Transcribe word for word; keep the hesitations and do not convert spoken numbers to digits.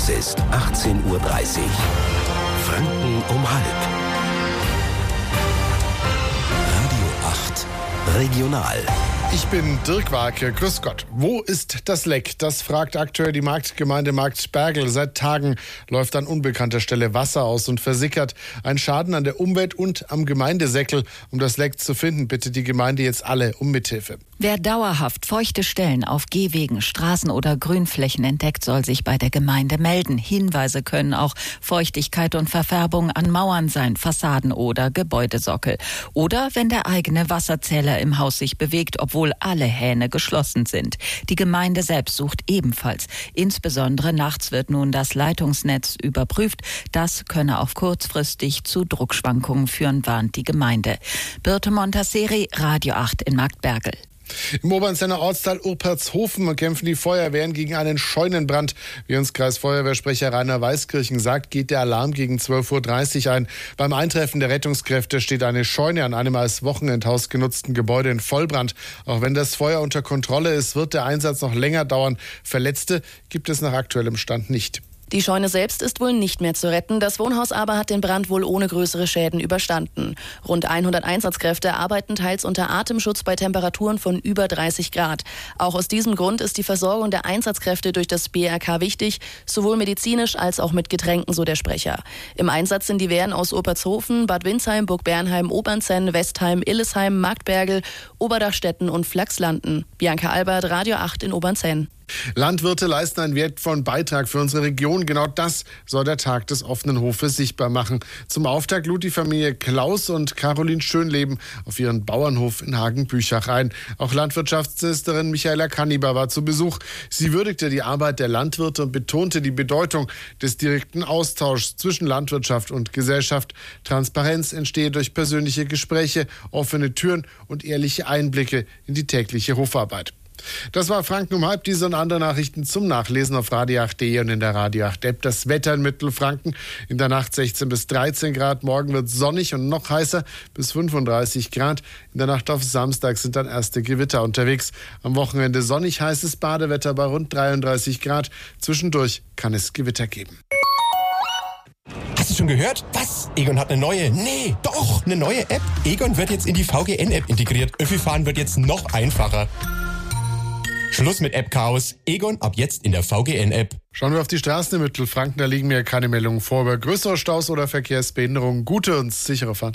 Es ist achtzehn Uhr dreißig. Franken um halb. Radio acht Regional. Ich bin Dirk Warke, grüß Gott. Wo ist das Leck? Das fragt aktuell die Marktgemeinde Marktbergl. Seit Tagen läuft an unbekannter Stelle Wasser aus und versickert. Ein Schaden an der Umwelt und am Gemeindesäckel. Um das Leck zu finden, bittet die Gemeinde jetzt alle um Mithilfe. Wer dauerhaft feuchte Stellen auf Gehwegen, Straßen oder Grünflächen entdeckt, soll sich bei der Gemeinde melden. Hinweise können auch Feuchtigkeit und Verfärbung an Mauern sein, Fassaden oder Gebäudesockel. Oder wenn der eigene Wasserzähler im Haus sich bewegt, obwohl alle Hähne geschlossen sind. Die Gemeinde selbst sucht ebenfalls. Insbesondere nachts wird nun das Leitungsnetz überprüft. Das könne auch kurzfristig zu Druckschwankungen führen, warnt die Gemeinde. Birte Montasseri, Radio acht in Marktbergl. Im Obernszenner Ortsteil Urpertshofen kämpfen die Feuerwehren gegen einen Scheunenbrand. Wie uns Kreisfeuerwehrsprecher Rainer Weiskirchen sagt, geht der Alarm gegen zwölf Uhr dreißig ein. Beim Eintreffen der Rettungskräfte steht eine Scheune an einem als Wochenendhaus genutzten Gebäude in Vollbrand. Auch wenn das Feuer unter Kontrolle ist, wird der Einsatz noch länger dauern. Verletzte gibt es nach aktuellem Stand nicht. Die Scheune selbst ist wohl nicht mehr zu retten. Das Wohnhaus aber hat den Brand wohl ohne größere Schäden überstanden. Rund hundert Einsatzkräfte arbeiten teils unter Atemschutz bei Temperaturen von über dreißig Grad. Auch aus diesem Grund ist die Versorgung der Einsatzkräfte durch das B R K wichtig, sowohl medizinisch als auch mit Getränken, so der Sprecher. Im Einsatz sind die Wehren aus Obertshofen, Bad Windsheim, Burg Bernheim, Obernzenn, Westheim, Illesheim, Marktbergl, Oberdachstetten und Flachslanden. Bianca Albert, Radio acht in Obernzenn. Landwirte leisten einen wertvollen Beitrag für unsere Region. Genau das soll der Tag des offenen Hofes sichtbar machen. Zum Auftakt lud die Familie Klaus und Caroline Schönleben auf ihren Bauernhof in Hagen-Büchach ein. Auch Landwirtschaftsministerin Michaela Kanniber war zu Besuch. Sie würdigte die Arbeit der Landwirte und betonte die Bedeutung des direkten Austauschs zwischen Landwirtschaft und Gesellschaft. Transparenz entstehe durch persönliche Gespräche, offene Türen und ehrliche Einblicke in die tägliche Hofarbeit. Das war Franken um halb. Diese und andere Nachrichten zum Nachlesen auf radio acht punkt de und in der Radio acht App. Das Wetter in Mittelfranken: in der Nacht sechzehn bis dreizehn Grad. Morgen wird es sonnig und noch heißer bis fünfunddreißig Grad. In der Nacht auf Samstag sind dann erste Gewitter unterwegs. Am Wochenende sonnig heißes Badewetter bei rund dreiunddreißig Grad. Zwischendurch kann es Gewitter geben. Hast du schon gehört? Was? Egon hat eine neue? Nee, doch, eine neue App. Egon wird jetzt in die V G N-App integriert. Öffi-Fahren wird jetzt noch einfacher. Schluss mit App-Chaos. Egon ab jetzt in der V G N-App. Schauen wir auf die Straßen in Mittelfranken. Da liegen mir keine Meldungen vor über größere Staus oder Verkehrsbehinderungen. Gute und sichere Fahrt.